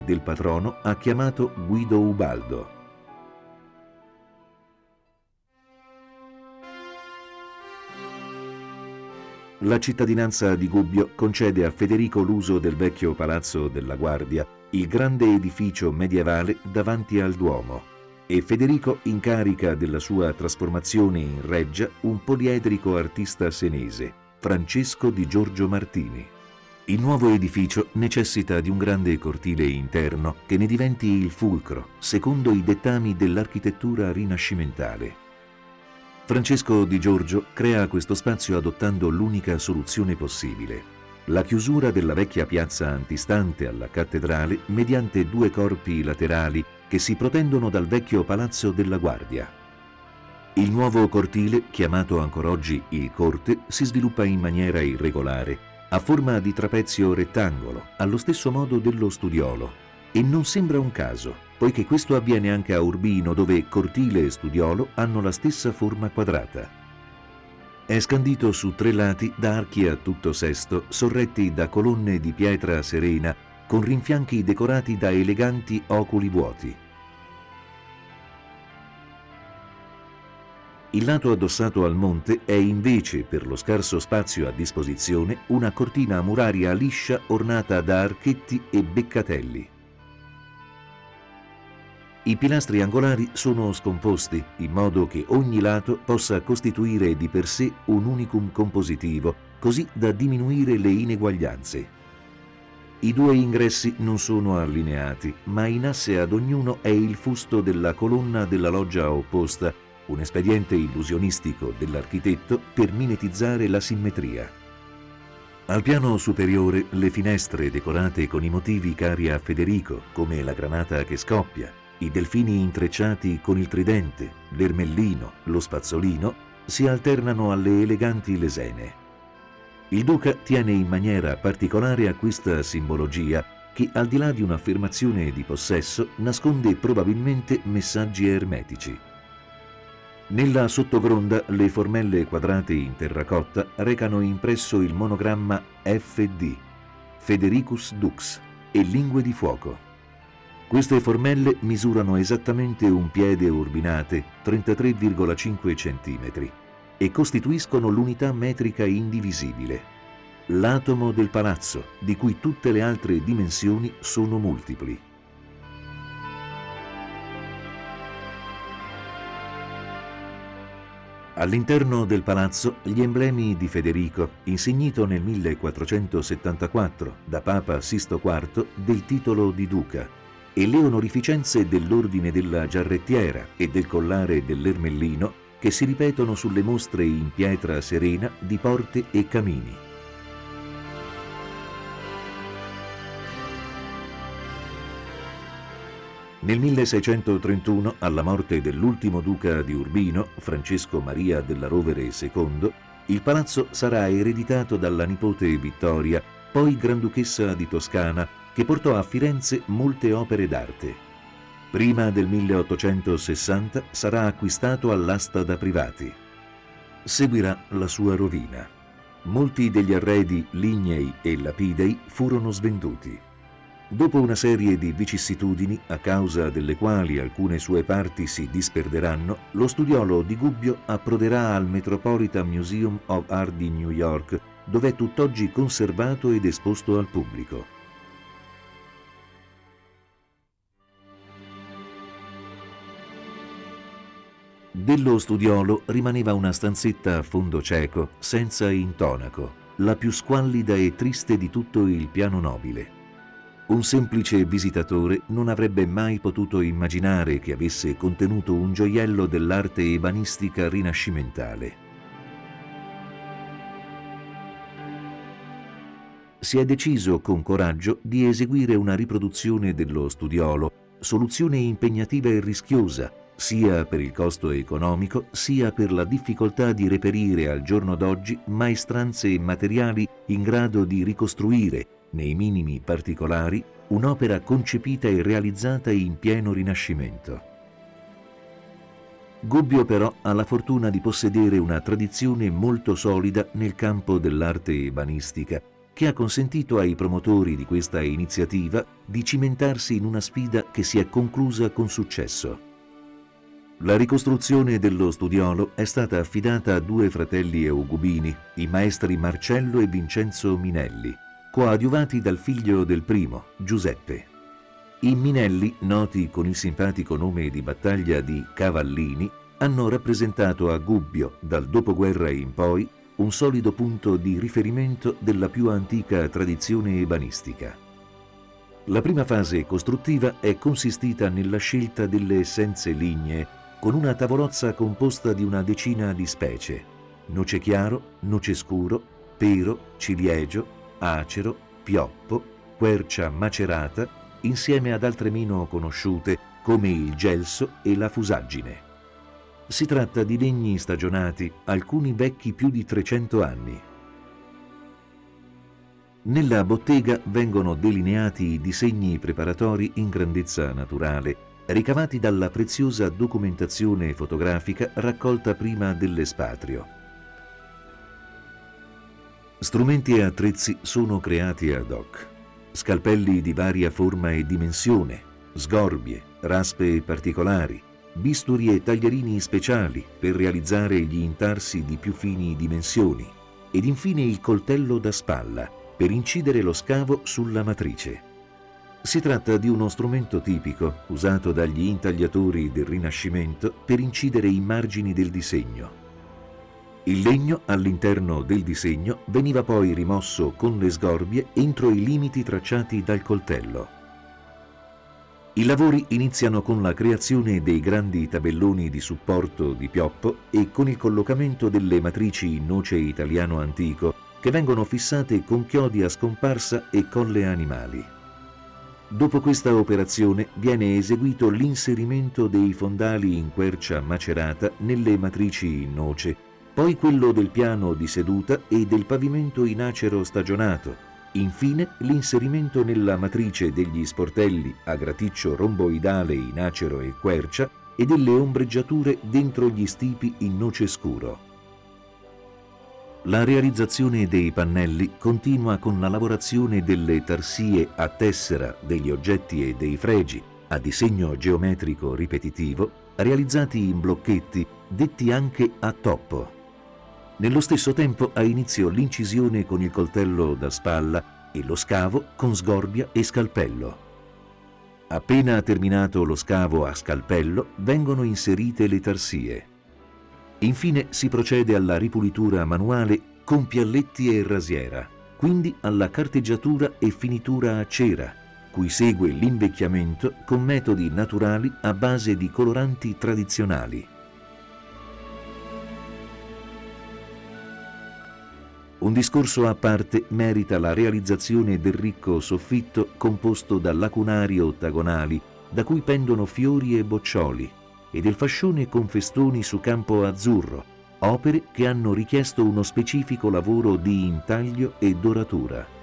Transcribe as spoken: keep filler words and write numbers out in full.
del patrono ha chiamato Guido Ubaldo. La cittadinanza di Gubbio concede a Federico l'uso del vecchio Palazzo della Guardia, il grande edificio medievale davanti al Duomo, e Federico incarica della sua trasformazione in reggia un poliedrico artista senese, Francesco di Giorgio Martini. Il nuovo edificio necessita di un grande cortile interno che ne diventi il fulcro, secondo i dettami dell'architettura rinascimentale. Francesco di Giorgio crea questo spazio adottando l'unica soluzione possibile: la chiusura della vecchia piazza antistante alla cattedrale mediante due corpi laterali che si protendono dal vecchio Palazzo della Guardia. Il nuovo cortile, chiamato ancora oggi il Corte, si sviluppa in maniera irregolare, a forma di trapezio rettangolo, allo stesso modo dello studiolo, e non sembra un caso, poiché questo avviene anche a Urbino, dove cortile e studiolo hanno la stessa forma quadrata. È scandito su tre lati da archi a tutto sesto, sorretti da colonne di pietra serena, con rinfianchi decorati da eleganti oculi vuoti. Il lato addossato al monte è invece, per lo scarso spazio a disposizione, una cortina muraria liscia ornata da archetti e beccatelli. I pilastri angolari sono scomposti, in modo che ogni lato possa costituire di per sé un unicum compositivo, così da diminuire le ineguaglianze. I due ingressi non sono allineati, ma in asse ad ognuno è il fusto della colonna della loggia opposta, un espediente illusionistico dell'architetto per mimetizzare la simmetria. Al piano superiore le finestre decorate con i motivi cari a Federico, come la granata che scoppia, i delfini intrecciati con il tridente, l'ermellino, lo spazzolino, si alternano alle eleganti lesene. Il duca tiene in maniera particolare a questa simbologia che, al di là di un'affermazione di possesso, nasconde probabilmente messaggi ermetici. Nella sottogronda le formelle quadrate in terracotta recano impresso il monogramma F D, Federicus Dux, e lingue di fuoco. Queste formelle misurano esattamente un piede urbinate, trentatré virgola cinque centimetri, e costituiscono l'unità metrica indivisibile, l'atomo del palazzo, di cui tutte le altre dimensioni sono multipli. All'interno del palazzo gli emblemi di Federico, insignito nel millequattrocentosettantaquattro da Papa Sisto quarto del titolo di duca, e le onorificenze dell'Ordine della Giarrettiera e del Collare dell'Ermellino che si ripetono sulle mostre in pietra serena di porte e camini. Nel milleseicentotrentuno, alla morte dell'ultimo duca di Urbino, Francesco Maria della Rovere secondo, il palazzo sarà ereditato dalla nipote Vittoria, poi Granduchessa di Toscana, che portò a Firenze molte opere d'arte. Prima del milleottocentosessanta sarà acquistato all'asta da privati. Seguirà la sua rovina. Molti degli arredi lignei e lapidei furono svenduti. Dopo una serie di vicissitudini, a causa delle quali alcune sue parti si disperderanno, lo studiolo di Gubbio approderà al Metropolitan Museum of Art di New York, dove è tutt'oggi conservato ed esposto al pubblico. Dello studiolo rimaneva una stanzetta a fondo cieco, senza intonaco, la più squallida e triste di tutto il piano nobile. Un semplice visitatore non avrebbe mai potuto immaginare che avesse contenuto un gioiello dell'arte ebanistica rinascimentale. Si è deciso con coraggio di eseguire una riproduzione dello studiolo, soluzione impegnativa e rischiosa, sia per il costo economico, sia per la difficoltà di reperire al giorno d'oggi maestranze e materiali in grado di ricostruire, nei minimi particolari, un'opera concepita e realizzata in pieno Rinascimento. Gubbio però ha la fortuna di possedere una tradizione molto solida nel campo dell'arte ebanistica che ha consentito ai promotori di questa iniziativa di cimentarsi in una sfida che si è conclusa con successo. La ricostruzione dello studiolo è stata affidata a due fratelli eugubini, i maestri Marcello e Vincenzo Minelli, coadiuvati dal figlio del primo, Giuseppe. I Minelli, noti con il simpatico nome di battaglia di Cavallini, hanno rappresentato a Gubbio, dal dopoguerra in poi, un solido punto di riferimento della più antica tradizione ebanistica. La prima fase costruttiva è consistita nella scelta delle essenze lignee con una tavolozza composta di una decina di specie: noce chiaro, noce scuro, pero, ciliegio, acero, pioppo, quercia macerata, insieme ad altre meno conosciute come il gelso e la fusaggine. Si tratta di legni stagionati, alcuni vecchi più di trecento anni. Nella bottega vengono delineati i disegni preparatori in grandezza naturale, ricavati dalla preziosa documentazione fotografica raccolta prima dell'espatrio. Strumenti e attrezzi sono creati ad hoc. Scalpelli di varia forma e dimensione, sgorbie, raspe particolari, bisturi e taglierini speciali per realizzare gli intarsi di più fini dimensioni ed infine il coltello da spalla per incidere lo scavo sulla matrice. Si tratta di uno strumento tipico usato dagli intagliatori del Rinascimento per incidere i margini del disegno. Il legno all'interno del disegno veniva poi rimosso con le sgorbie entro i limiti tracciati dal coltello. I lavori iniziano con la creazione dei grandi tabelloni di supporto di pioppo e con il collocamento delle matrici in noce italiano antico, che vengono fissate con chiodi a scomparsa e colle animali. Dopo questa operazione viene eseguito l'inserimento dei fondali in quercia macerata nelle matrici in noce, poi quello del piano di seduta e del pavimento in acero stagionato, infine l'inserimento nella matrice degli sportelli a graticcio romboidale in acero e quercia e delle ombreggiature dentro gli stipi in noce scuro. La realizzazione dei pannelli continua con la lavorazione delle tarsie a tessera degli oggetti e dei fregi, a disegno geometrico ripetitivo, realizzati in blocchetti, detti anche a toppo. Nello stesso tempo ha inizio l'incisione con il coltello da spalla e lo scavo con sgorbia e scalpello. Appena terminato lo scavo a scalpello, vengono inserite le tarsie. Infine si procede alla ripulitura manuale con pialletti e rasiera, quindi alla carteggiatura e finitura a cera, cui segue l'invecchiamento con metodi naturali a base di coloranti tradizionali. Un discorso a parte merita la realizzazione del ricco soffitto composto da lacunari ottagonali, da cui pendono fiori e boccioli, e del fascione con festoni su campo azzurro, opere che hanno richiesto uno specifico lavoro di intaglio e doratura.